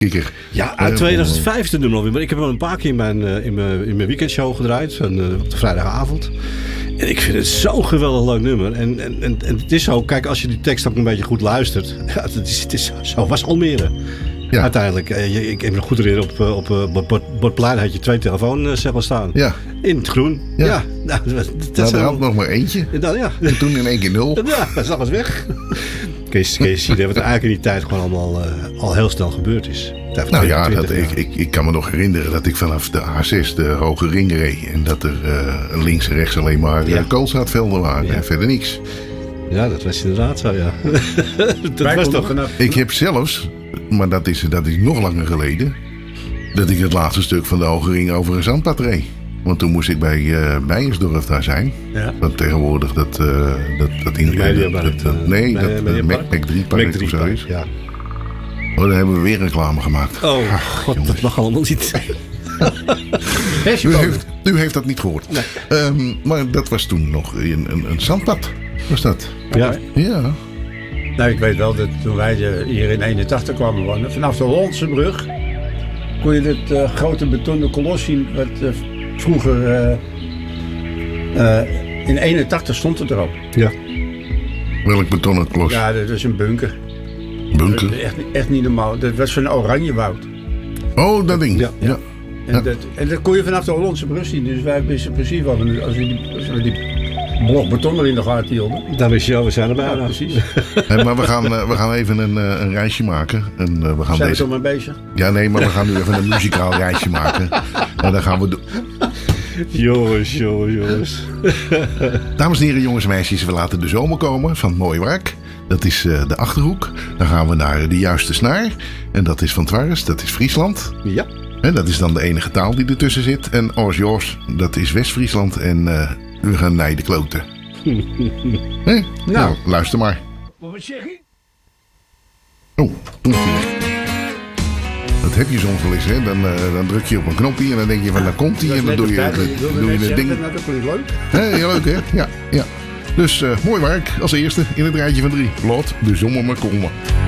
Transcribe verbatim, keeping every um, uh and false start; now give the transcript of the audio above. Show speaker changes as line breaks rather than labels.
Kikker.
Ja, uit tweeduizend vijf nummer alweer. Maar ik heb hem een paar keer in mijn, uh, in mijn, in mijn weekendshow gedraaid. Van, uh, op de vrijdagavond. En ik vind het zo'n geweldig leuk nummer. En, en, en, en het is zo, kijk, als je die tekst ook een beetje goed luistert. Ja, het is, het is zo, was Almere. Ja. Uiteindelijk. Uh, ik heb me goed herinneren, op, op uh, Bordplein had je twee telefooncellen staan.
Ja.
In het groen. Ja. ja. Nou, dat,
dat nou, er had nog maar eentje.
Dan, ja.
En toen in één keer nul.
Ja, dat is alles weg. Kun je, kun je zien wat er eigenlijk in die tijd gewoon allemaal uh, al heel snel gebeurd is.
Nou ja, dat, ik, ik, ik kan me nog herinneren dat ik vanaf de A zes de Hoge Ring reed. En dat er uh, links en rechts alleen maar ja. koolzaadvelden waren. Ja. En verder niks.
Ja, dat was inderdaad zo, ja. dat was toch vanaf...
Ik heb zelfs, maar dat is, dat is nog langer geleden, dat ik het laatste stuk van de Hoge Ring over een zandpad reed. Want toen moest ik bij uh, Beiersdorf daar zijn. Ja. Dat tegenwoordig dat... Uh, dat, dat in, dat, dat, dat, nee, bij, dat uh, Mac drie Park of zo is. Ja. Oh, dan hebben we weer reclame gemaakt.
Oh, Ach, god, dat mag allemaal niet.
u, heeft, u heeft dat niet gehoord. Nee. Um, maar dat was toen nog een, een, een zandpad. Was dat?
Ja.
Ja.
Nou, ik weet wel dat toen wij hier in eenentachtig kwamen wonen, vanaf de Hollandse brug kon je het uh, grote betonnen kolos zien wat uh, vroeger uh, uh, in eenentachtig stond het erop.
Ja.
Welk betonnen kolos?
Ja, dat is een bunker.
Bunker?
Dat, echt, echt niet normaal. Dat was van Oranjewoud.
Oh, dat ding. Ja. ja.
En, ja. Dat, en dat kon je vanaf de Hollandse brug zien. Dus wij wisten precies wat. Als we die, als we die blok beton er in de gaten hielden.
Dan wist je al, we zijn er bijna.
Ja, precies.
Hey, maar we gaan, uh, we gaan even een, uh, een reisje maken. En, uh, we gaan
zijn
deze...
we toch mee bezig?
Ja, nee, maar we gaan nu even een muzikaal reisje maken. En dan gaan we doen.
Jongens, jongens, jongens.
Dames en heren, jongens en meisjes, we laten de zomer komen van het mooie werk. Dat is uh, de Achterhoek. Dan gaan we naar de juiste snaar. En dat is van Twarres, dat is Friesland.
Ja.
En dat is dan de enige taal die ertussen zit. En Oors Joors, dat is West-Friesland. En uh, we gaan naar de kloten. Hey? Nou. nou, luister maar.
Wat zeg je?
Oh, toen is hij weg. Dat heb je soms wel eens, hè. Dan, uh, dan druk je op een knopje en dan denk je van, daar komt hij. En dan doe je,
tijd,
doe je, je het ding.
Dat is natuurlijk leuk.
Hey, heel leuk, hè? Ja, ja. Dus uh, mooi werk als eerste in het rijtje van drie. Laat de zomer maar komen.